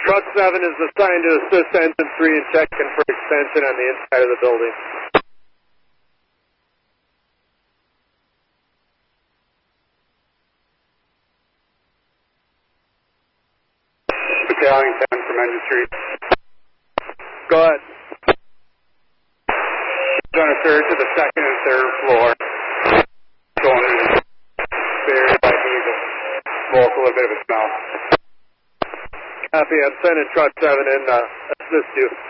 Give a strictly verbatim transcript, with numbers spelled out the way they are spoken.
Truck seven is assigned to assist engine three in checking for extension on the inside of the building. Battalion ten from engine three. Go ahead. On a third to the second and third floor. Going there like Eagle. Smoke, a little bit of a smell. Copy, I'm sending truck seven in, uh, assist you.